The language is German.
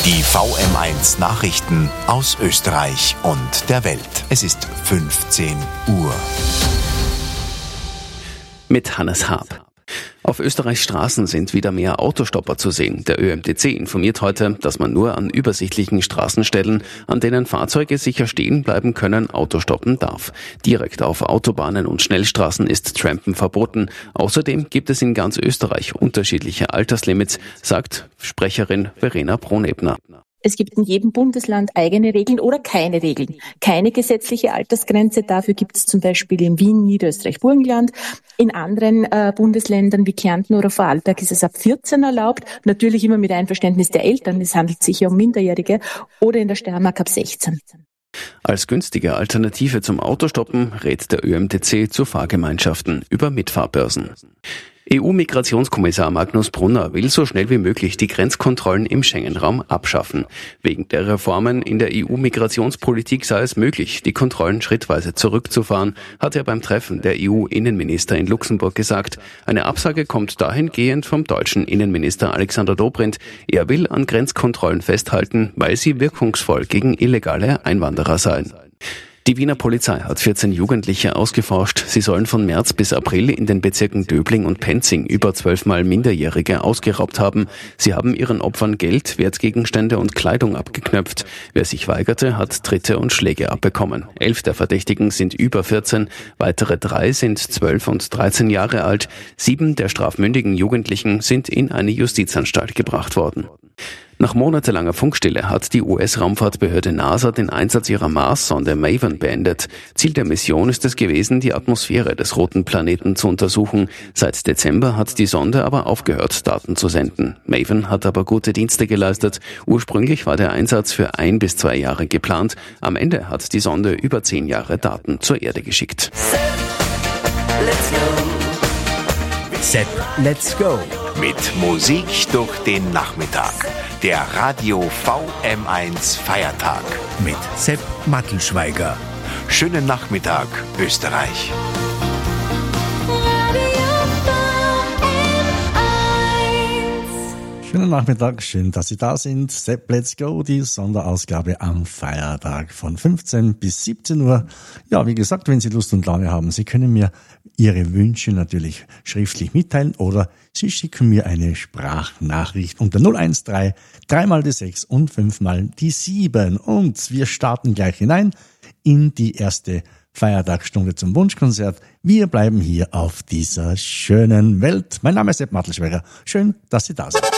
Die VM1 Nachrichten aus Österreich und der Welt. Es ist 15 Uhr. Mit Hannes Haab. Auf Österreichs Straßen sind wieder mehr Autostopper zu sehen. Der ÖMTC informiert heute, dass man nur an übersichtlichen Straßenstellen, an denen Fahrzeuge sicher stehen bleiben können, Autostoppen darf. Direkt auf Autobahnen und Schnellstraßen ist Trampen verboten. Außerdem gibt es in ganz Österreich unterschiedliche Alterslimits, sagt Sprecherin Verena Bronebner. Es gibt in jedem Bundesland eigene Regeln oder keine Regeln. Keine gesetzliche Altersgrenze. Dafür gibt es zum Beispiel in Wien, Niederösterreich, Burgenland. In anderen Bundesländern wie Kärnten oder Vorarlberg ist es ab 14 erlaubt. Natürlich immer mit Einverständnis der Eltern. Es handelt sich ja um Minderjährige. Oder in der Steiermark ab 16. Als günstige Alternative zum Autostoppen rät der ÖMTC zu Fahrgemeinschaften über Mitfahrbörsen. EU-Migrationskommissar Magnus Brunner will so schnell wie möglich die Grenzkontrollen im Schengen-Raum abschaffen. Wegen der Reformen in der EU-Migrationspolitik sei es möglich, die Kontrollen schrittweise zurückzufahren, hat er beim Treffen der EU-Innenminister in Luxemburg gesagt. Eine Absage kommt dahingehend vom deutschen Innenminister Alexander Dobrindt. Er will an Grenzkontrollen festhalten, weil sie wirkungsvoll gegen illegale Einwanderer seien. Die Wiener Polizei hat 14 Jugendliche ausgeforscht. Sie sollen von März bis April in den Bezirken Döbling und Penzing über 12-mal Minderjährige ausgeraubt haben. Sie haben ihren Opfern Geld, Wertgegenstände und Kleidung abgeknöpft. Wer sich weigerte, hat Tritte und Schläge abbekommen. 11 der Verdächtigen sind über 14, weitere 3 sind 12 und 13 Jahre alt. 7 der strafmündigen Jugendlichen sind in eine Justizanstalt gebracht worden. Nach monatelanger Funkstille hat die US-Raumfahrtbehörde NASA den Einsatz ihrer Mars-Sonde Maven beendet. Ziel der Mission ist es gewesen, die Atmosphäre des roten Planeten zu untersuchen. Seit Dezember hat die Sonde aber aufgehört, Daten zu senden. Maven hat aber gute Dienste geleistet. Ursprünglich war der Einsatz für 1 bis 2 Jahre geplant. Am Ende hat die Sonde über 10 Jahre Daten zur Erde geschickt. Sepp, let's go. Mit Musik durch den Nachmittag. Der Radio VM1 Feiertag. Mit Sepp Mattelschweiger. Schönen Nachmittag, Österreich. Schönen Nachmittag, schön, dass Sie da sind. Sepp, let's go, die Sonderausgabe am Feiertag von 15 bis 17 Uhr. Ja, wie gesagt, wenn Sie Lust und Laune haben, Sie können mir Ihre Wünsche natürlich schriftlich mitteilen oder Sie schicken mir eine Sprachnachricht unter 013 3 mal die 6 und 5 mal die 7. Und wir starten gleich hinein in die erste Feiertagsstunde zum Wunschkonzert. Wir bleiben hier auf dieser schönen Welt. Mein Name ist Sepp Mattelschweiger. Schön, dass Sie da sind.